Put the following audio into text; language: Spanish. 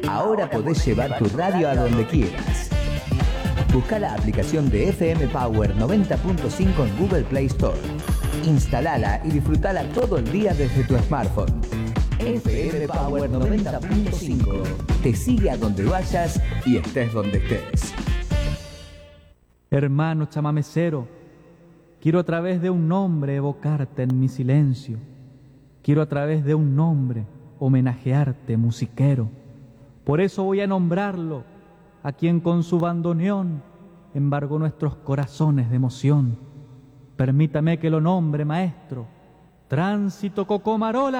Ahora podés llevar tu radio a donde quieras. Busca la aplicación de FM Power 90.5 en Google Play Store. Instalala y disfrutala todo el día desde tu smartphone. FM Power 90.5 te sigue a donde vayas y estés donde estés. Hermano chamamecero, quiero a través de un nombre evocarte en mi silencio. Quiero a través de un nombre homenajearte, musiquero. Por eso voy a nombrarlo, a quien con su bandoneón embargó nuestros corazones de emoción. Permítame que lo nombre, maestro. Tránsito Cocomarola.